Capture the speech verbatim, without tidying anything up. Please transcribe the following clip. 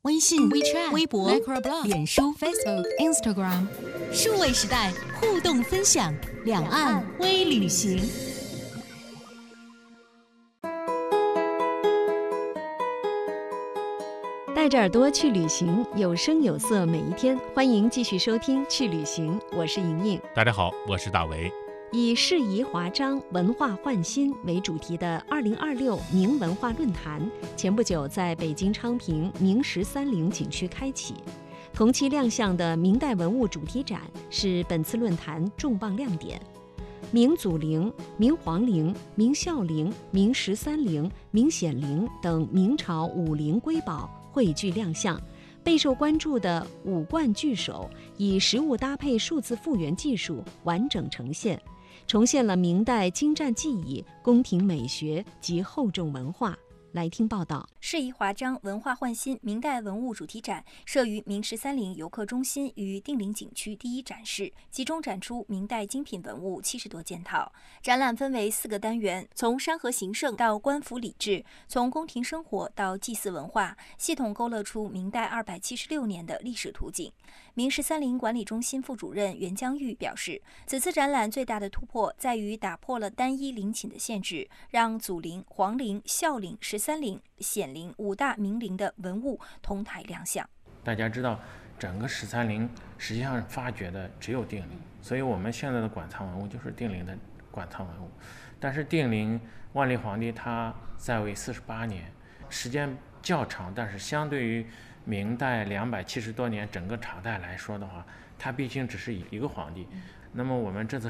微信、 WeChat、 微博、 Microblog、 脸书、 Facebook、Instagram， 数位时代互动分享，两岸微旅行。 带着耳朵去旅行，有声有色每一天。欢迎继续收听《去旅行》，我是莹莹。 大家好，我是大为。 以适宜华章、文化焕新为主题的二零二六明文化论坛，前不久在北京昌平明十三陵景区开启。同期亮相的明代文物主题展是本次论坛重磅亮点。明祖陵、明皇陵、明孝陵、明十三陵、明显陵等明朝五陵瑰宝汇聚亮相。备受关注的五冠聚首以实物搭配数字复原技术完整呈现，重现了明代精湛技艺、宫廷美学及厚重文化。来听报道。 适宜华章文化焕新明代文物主题展设于明十三陵游客中心与定陵景区第一展示，集中展出明代精品文物七十多件套。展览分为四个单元，从山河形胜到官府礼制，从宫廷生活到祭祀文化，系统勾勒出明代二百七十六年的历史图景。明十三陵管理中心副主任袁江玉表示，此次展览最大的突破在于打破了单一陵寝的限制，让祖陵、皇陵、孝陵、十三陵、显陵五大明陵的文物同台亮相。 大家知道，整个十三陵实际上发掘的只有定陵，所以我们现在的馆藏文物就是定陵的馆藏文物。但是定陵万历皇帝他在位四十八年，时间较长，但是相对于明代两百七十多年整个朝代来说的话，他毕竟只是一个皇帝。那么我们这次